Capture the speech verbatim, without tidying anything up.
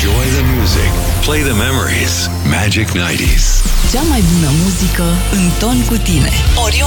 Enjoy the music. Play the memories. Magic nouăzeci. Cea mai bună muzică în ton cu tine. Orion